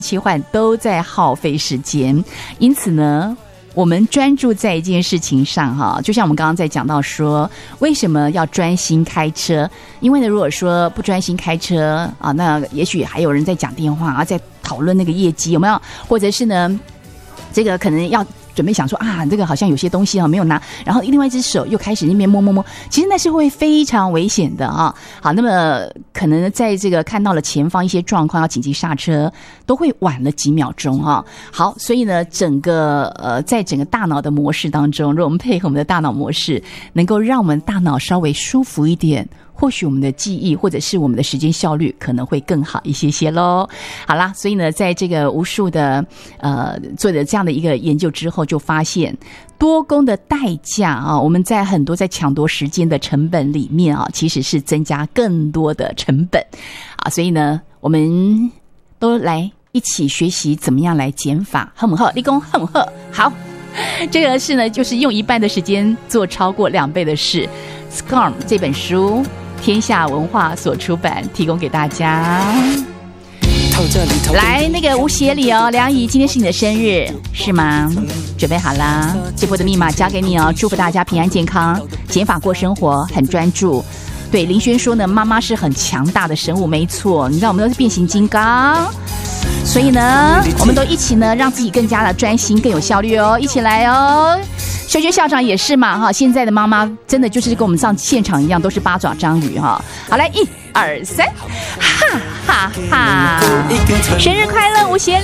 切换都在耗费时间，因此呢我们专注在一件事情上哈，就像我们刚刚在讲到说为什么要专心开车，因为呢如果说不专心开车啊，那也许还有人在讲电话啊，在讨论那个业绩有没有，或者是呢这个可能要准备想说啊，这个好像有些东西没有拿，然后另外一只手又开始那边摸摸摸，其实那是会非常危险的啊。好，那么可能在这个看到了前方一些状况要紧急刹车，都会晚了几秒钟啊。好，所以呢，在整个大脑的模式当中，如果我们配合我们的大脑模式，能够让我们大脑稍微舒服一点，或许我们的记忆或者是我们的时间效率可能会更好一些咯。好啦，所以呢在这个无数的做的这样的一个研究之后，就发现多工的代价啊，我们在很多在抢夺时间的成本里面啊，其实是增加更多的成本啊。所以呢我们都来一起学习怎么样来减法，很好，立功很好。好，这个是呢就是用1半的时间做超过2倍的事。 SCARM 这本书天下文化所出版，提供给大家。来，那个吴协理哦，梁怡，今天是你的生日是吗？准备好啦，这波的密码交给你哦，祝福大家平安健康，减法过生活，很专注。对，林轩说呢，妈妈是很强大的生物，没错，你知道我们都是变形金刚，所以呢我们都一起呢让自己更加的专心，更有效率哦，一起来哦。修学校长也是嘛哈，现在的妈妈真的就是跟我们上现场一样，都是8爪章鱼哈。好，来1、2、3，哈哈哈！生日快乐，吴协理。